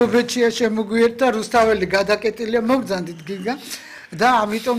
ბეჭია შემოგვიერთა რუსთაველი გადაკეტილია მოგძანდით გიგა და ამიტომ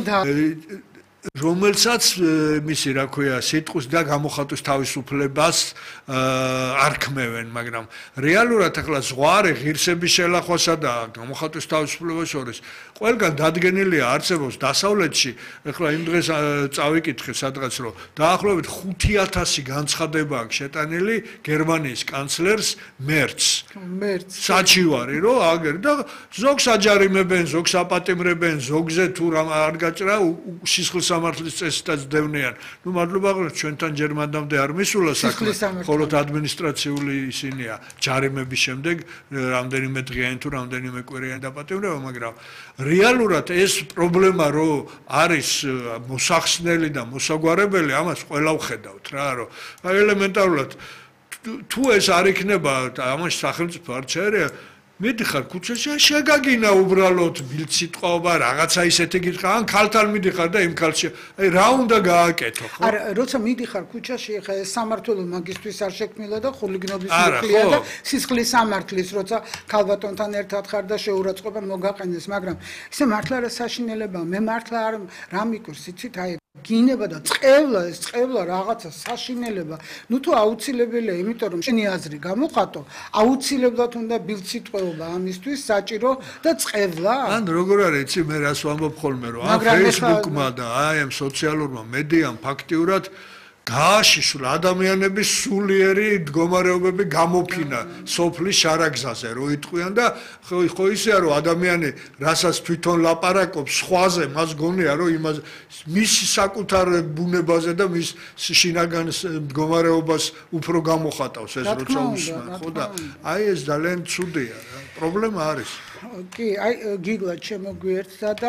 რომელსაც მისი რა ქვია სიტყვის და გამოხატვის თავისუფლებას არ ქმევენ, მაგრამ რეალურად ახლა ზღვარი ღირსების შელახვასა და გამოხატვის თავისუფლებას შორის ყველგან დადგენილია არსებობს დასავლეთში, ახლა იმ დღეს წავიკითხე სადღაც რომ დაახლოებით 5000 განცხადება აქვს შეტანილი გერმანიის კანცლერს მერცს. საჩივარი რომ აგერ და ზოგს აჯარიმებენ, ზოგს აპატიმრებენ, ზოგზე თუ რა არ გაჭრა სისხლის სამართლის წესითაც დევნიან. ნუ მადლობა გქონდეთ ჩვენთან ჯერმანდამდე არ მისულა საქმე, ხოლო ადმინისტრაციული ისინია ჯარიმების შემდეგ რამდენიმე დღიანი თუ რამდენიმე კვირიანი დაპატიმრება, მაგრამ რეალურად ეს პრობლემა რომ არის მოსახსნელი და მოსაგვარებელი, ამას ყველა ვხედავთ რა, რომ ელემენტარულად თუ ეს არ იქნება ამაში სახელმწიფო არ ჩაერია მიდიხარ ქუჩაში შეგაგინა უბრალოდ ბილდსიტყვაობა რაღაცა ისეთი გითხრა ან ქალთან მიდიხარ და იმ ქალში აი რა უნდა გააკეთო ხო არა როცა მიდიხარ ქუჩაში ხა ეს სამართლო მაგისტრის არ შექმნილა და ხულიგნობის უხლია და სისხლის სამართლის როცა ქალბატონთან ერთად ხარ და შეურაცხყოფა მოგაყენეს მაგრამ ისე მართლა რა საშინელებაა მე მართლა არ რა მიკვირს იცით აი გინება და წყევლა რაღაცა საშინელება ნუ თუ აუცილებელია იმიტომ რომ შენი აზრი გამოხატო აუცილებლად უნდა ბილდსიტყვეობა ამისთვის საჭირო და წყევლა ან როგორ არის იცი მე რას ვამბობ ხოლმე რომ ამ Facebook-მა და აი ამ სოციალურმა მედიამ ფაქტიურად გააშიშვლა ადამიანების სულიერი მდგომარეობები გამოფინა სოფლის შარაგზაზე რო იტყვიან და ხო ისეა რომ ადამიანი რასაც თვითონ ლაპარაკობს სხვაზე მას გონია რომ იმას მის საკუთარ ბუნებაზე და მის შინაგან მდგომარეობას უფრო გამოხატავს ეს როცა უსმენ ხო და აი ეს ძალიან ცუდია რა პრობლემა არის კი აი გიგლა შემოგვიერთდა და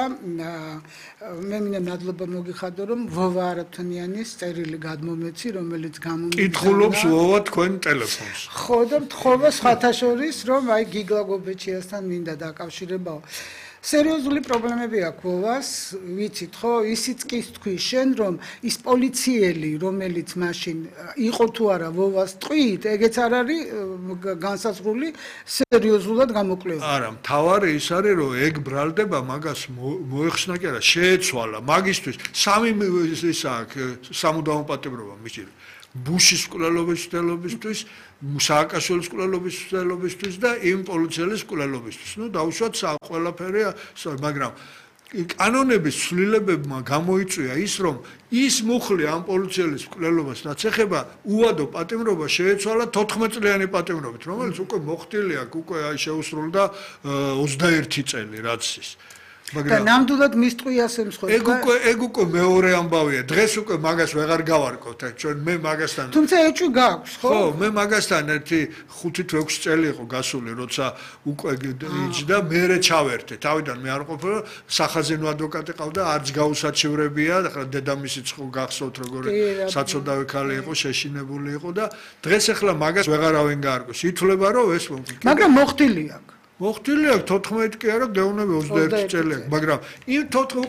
მე მინდა მადლობა მოგიხადო რომ ვოვა არათანიანის წერილი გადმომეცი რომელიც გამომიძახა კითხულობს ვოვა თქვენ ტელეფონს ხო და მთხოვა სხვათა შორის რომ აი გიგლა გობეჩიასთან მინდა დაკავშირებაო სერიოზული პრობლემები აქვს ვოვას ვიცით ხო ისიც კი თქვი შენ რომ ის პოლიციელი რომელიც მაშინ იყო თუ არა ვოვას ტყვით ეგეც არ არის განსაზღვრული სერიოზულად გამოკვლევა არა მთავარი ის არის რომ ეგ ბრალდება მაგას მოეხსნა კი არა შეეცვალა მაგისთვის სამი ის აქვს სამუდამო პატიმრობა მიჭირდა ბუშის მკვლელობის მცდელობისთვის სააკაშვილის მკვლელობის მცდელობისთვის და იმ პოლიციელის მკვლელობისთვის. ნუ დაუშვათ ყველაფერია, მაგრამ კანონების ცვლილებებმა გამოიწვია ის, რომ ის მუხლი ამ პოლიციელის მკვლელობას რაც ეხება უადო პატიმრობა შეეცვალა 14 წლიანი პატიმრობით, რომელიც უკვე მოხდილი აქვს, უკვე შეუსრულდა 21 წელი რაც ის. და ნამდვილად მისტყვიას ემსხვერპლება. ეგ უკვე მეორე ამბავია. დღეს უკვე მაგას ვეღარ გავარკვევთ. ჩვენ მე მაგასთან თუმცა ეჭვი გაქვს, ხო? ხო, მე მაგასთან ერთი 5-6 წელი იყო გასული, როცა უკვე იჯდა მერე ჩავერთე. თავიდან მე არ ყოფილა სახაზინო ადვოკატი ყავდა, არც გაუსაჩივრებია, ახლა დედამისიც ხო გახსოვთ როგორი საცოდავი ქალი იყო, შეშინებული იყო და დღეს ახლა მაგას ვეღარავინ გაარკვევს. ითვლება რომ ეს მაგრამ მოხდილი აქვს. მოხდილი აქვს 14 კი არა, დევნები 21 წელი აქვს, მაგრამ იმ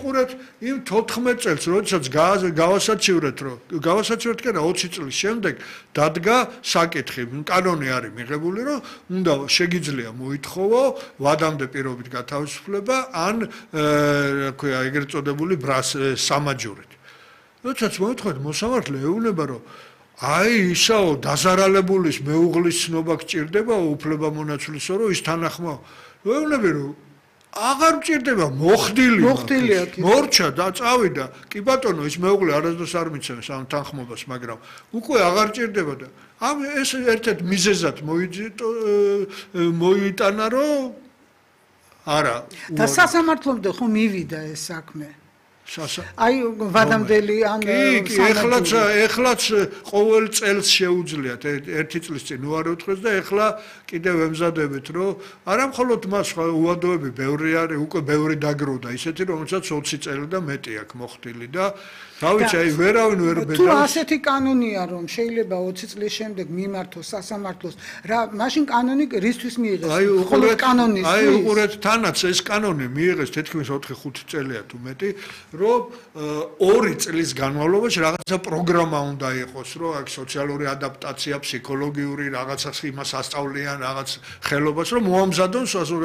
14 წელს, როდესაც გავასაჩივრეთ, რომ გავასაჩივრეთ კი არა 20 წლის შემდეგ დადგა საკითხი, კანონი არის მიღებული, რომ უნდა შეგიძლია მოითხოვო ვადამდე პირობით გათავისუფლება ან რა ქვია, ეგრეთ წოდებული სამაჯურით. როდესაც მოითხოვეთ მოსამართლე ეუბნება, რომ აი ისაო დაზარალებულის მეუღლის ცნობა გჭირდება უფლებამონაცვლისო რომ ის თანახმო ვეუბნები რომ აღარ მჭირდება მოხდილია მორჩა და წავიდა კი ბატონო ის მეუღლე არასდროს არ მიცემს ამ თანხმობას მაგრამ უკვე აღარ მჭირდება და ამ ეს ერთ-ერთ მიზეზად მოიტანა რომ არა და სასამართლომდე ხო მივიდა ეს საქმე აი ვადამდელი ან ეხლაც ყოველ წელს შეუძლიათ ერთი წლის წინ უაროთხეს და ეხლა კიდევ ემზადებით რომ არა მხოლოდ მას უადოები ბევრი არის უკვე ბევრი დაგროვდა ისეთი რომელსაც 20 წელი და მეტი აქვს მოხდილი და დავიცი აი ვერავინ ვერ ბედავს თუ ასეთი კანონია რომ შეიძლება 20 წლის შემდეგ მიმართოს სასამართლოს რა მაშინ კანონი რისთვის მიიღეს მხოლოდ კანონის აი უყურეთ თანაც ეს კანონი მიიღეს თითქმის 4-5 წელია თუ მეტი რომ 2 წლის განმავლობაში რაღაცა პროგრამა უნდა იყოს, რომ აქ სოციალური ადაპტაცია, ფსიქოლოგიური რაღაცას იმას ასწავლიან, რაღაც ხელობას, რომ მოამზადონ